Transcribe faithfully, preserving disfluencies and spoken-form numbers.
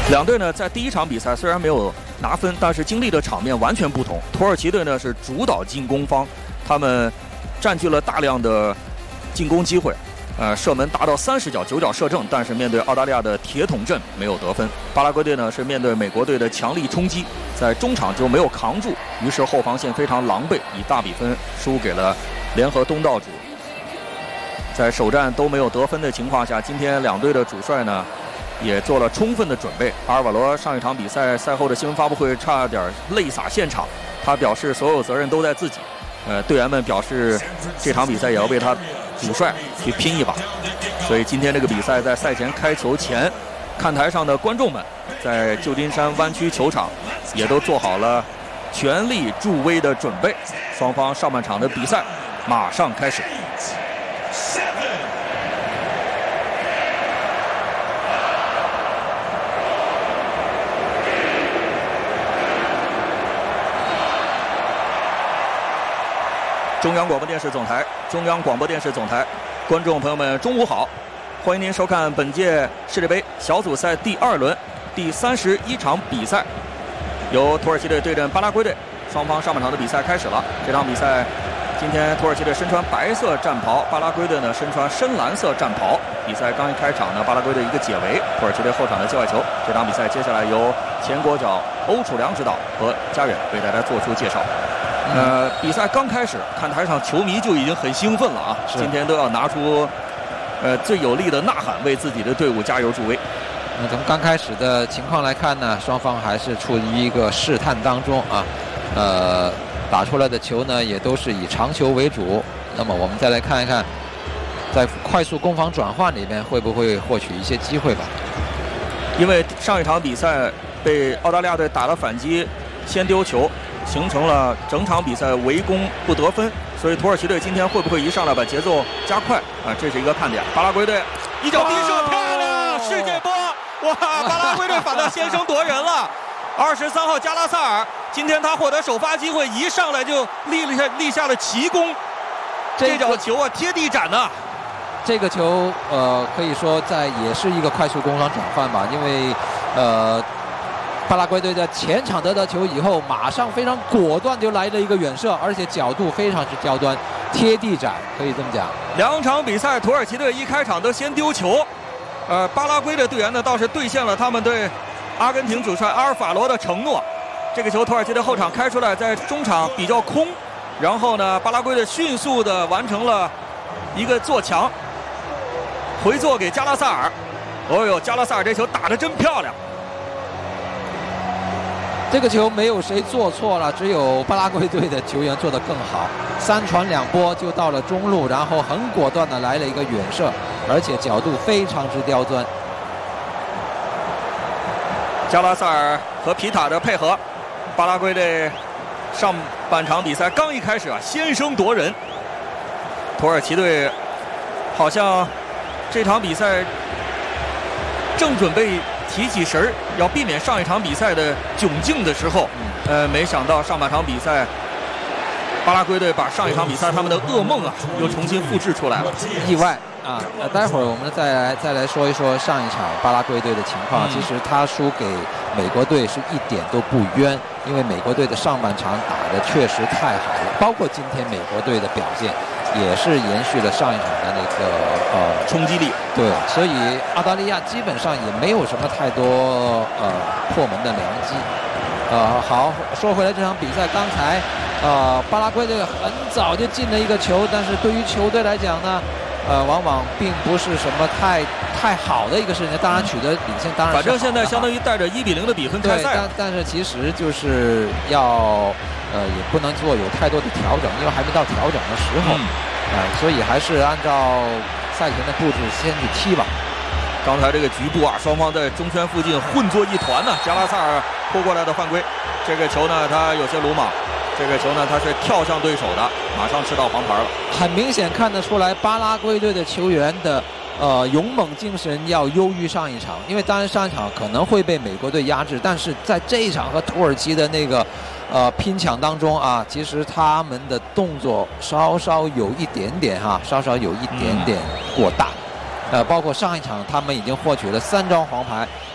两队呢在第一场比赛虽然没有拿分，但是经历的场面完全不同。土耳其队呢是主导进攻方，他们占据了大量的进攻机会，呃，射门达到三十脚，九脚射正，但是面对澳大利亚的铁桶阵没有得分。巴拉圭队呢是面对美国队的强力冲击，在中场就没有扛住，于是后防线非常狼狈，以大比分输给了联合东道主。在首战都没有得分的情况下，今天两队的主帅呢也做了充分的准备。阿尔瓦罗上一场比赛赛后的新闻发布会差点泪洒现场，他表示所有责任都在自己。呃，队员们表示这场比赛也要为他主帅去拼一把。所以今天这个比赛在赛前开球前，看台上的观众们在旧金山湾区球场也都做好了全力助威的准备。双方上半场的比赛马上开始。中央广播电视总台，中央广播电视总台，观众朋友们，中午好！欢迎您收看本届世界杯小组赛第二轮第三十一场比赛，由土耳其队对阵巴拉圭队。双方上半场的比赛开始了。这场比赛，今天土耳其队身穿白色战袍，巴拉圭队呢身穿深蓝色战袍。比赛刚一开场呢，巴拉圭队一个解围，土耳其队后场的界外球。这场比赛接下来由前国脚欧楚良指导和家远为大家做出介绍。呃，比赛刚开始，看台上球迷就已经很兴奋了啊！今天都要拿出呃最有力的呐喊，为自己的队伍加油助威。 那从刚开始的情况来看呢，双方还是处于一个试探当中啊。呃，打出来的球呢，也都是以长球为主。那么我们再来看一看，在快速攻防转换里面会不会获取一些机会吧？ 因为上一场比赛被澳大利亚队打了反击，先丢球。形成了整场比赛围攻不得分，所以土耳其队今天会不会一上来把节奏加快啊？这是一个看点。巴拉圭队一脚低射，漂亮，世界波！哇，巴拉圭队反倒先声夺人了。二十三号加拉萨尔，今天他获得首发机会，一上来就立了下立下了奇功。这脚球啊，贴地斩呐！ 这个球呃，可以说在也是一个快速攻防转换吧，因为呃。巴拉圭队在前场得到球以后，马上非常果断就来了一个远射，而且角度非常之刁钻，贴地斩，可以这么讲。 两场比赛，土耳其队一开场都先丢球，呃，巴拉圭的队员呢倒是兑现了他们对阿根廷主帅阿尔法罗的承诺。这个球土耳其队后场开出来，在中场比较空，然后呢，巴拉圭队迅速的完成了一个做墙，回做给加拉萨尔。哦呦，加拉萨尔这球打得真漂亮。 这个球没有谁做错了，只有巴拉圭队的球员做得更好，三传两拨就到了中路，然后很果断的来了一个远射，而且角度非常之刁钻。 加拉萨尔和皮塔的配合，巴拉圭队上半场比赛刚一开始啊，先声夺人。土耳其队好像这场比赛正准备提起神儿，要避免上一场比赛的窘境的时候，呃，没想到上半场比赛，巴拉圭队把上一场比赛他们的噩梦啊，又重新复制出来了。 意外啊！呃，待会儿我们再来再来说一说上一场巴拉圭队的情况。嗯、其实他输给美国队是一点都不冤，因为美国队的上半场打得确实太好了，包括今天美国队的表现。也是延续了上一场的那个呃冲击力， 对，所以澳大利亚基本上也没有什么太多呃破门的良机。呃，好，说回来这场比赛，刚才呃巴拉圭队很早就进了一个球，但是对于球队来讲呢，呃，往往并不是什么太太好的一个事情。当然取得领先，当然反正现在相当于带着一比零的比分开赛。 但但是其实就是要。呃，也不能做有太多的调整，因为还没到调整的时候，啊、嗯呃，所以还是按照赛前的布置先去踢吧。 刚才这个局部啊，双方在中圈附近混作一团呢。加拉萨尔扑过来的犯规，这个球呢，他有些鲁莽，这个球呢，他是跳向对手的，马上吃到黄牌了。 很明显看得出来，巴拉圭队的球员的呃勇猛精神要优于上一场，因为当然上一场可能会被美国队压制，但是在这一场和土耳其的那个。呃，拼抢当中啊，其实他们的动作稍稍有一点点哈，稍稍有一点点过大。呃，包括上一场他们已经获取了三张黄牌，